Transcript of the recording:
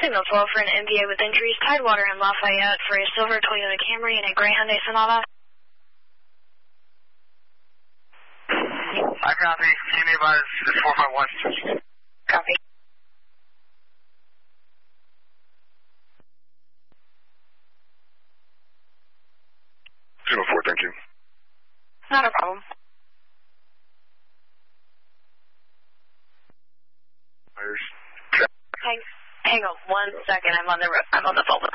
Signal 12 for an MVA with injuries, Tidewater and Lafayette for a silver Toyota Camry and a gray Hyundai Sonata. I copy. Give me about 451. Copy. Signal 4, thank you. Not a problem. Myers. Hang on 1 second. I'm on the phone with